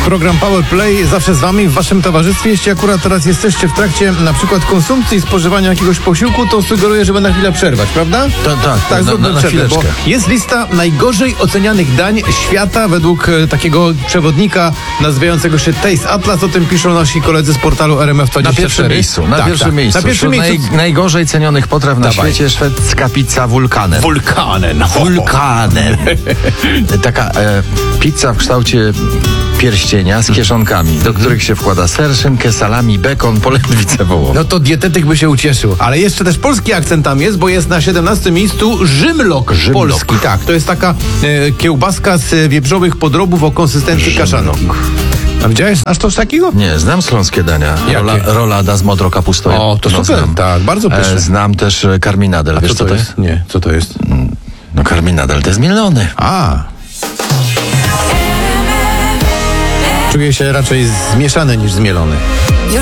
Program Power Play zawsze z wami, w waszym towarzystwie. Jeśli akurat teraz jesteście w trakcie na przykład konsumpcji i spożywania jakiegoś posiłku, to sugeruję, żeby na chwilę przerwać, prawda? Tak, zróbmy na przerwę, bo chwileczkę. jest lista najgorzej ocenianych dań świata według takiego przewodnika nazywającego się Taste Atlas. O tym piszą nasi koledzy z portalu RMF24. Na pierwszym miejscu. Na pierwszym miejscu. Na pierwszym Wśród miejscu. najgorzej cenionych potraw na Dawaj. świecie szwedzka pizza Vulkanen. Vulkanen. Vulkanen. Taka pizza w kształcie pierścienia z kieszonkami, do których się wkłada ser, szynkę, salami, bekon, polędwicę wołową. No to dietetyk by się ucieszył. Ale jeszcze też polski akcent tam jest, bo jest na 17 miejscu Rzymlok polski. Tak, to jest taka kiełbaska z wieprzowych podrobów o konsystencji kaszanu. A widziałeś aż coś takiego? Nie, znam śląskie dania. Jakie? Rolada z modro-kapustą. O, to super. Znam. Tak, bardzo pyszne. Znam też karminadel. Wiesz co to jest? Nie, co to jest? No karminadel to jest mielony. A. Czuję się raczej zmieszany niż zmielony.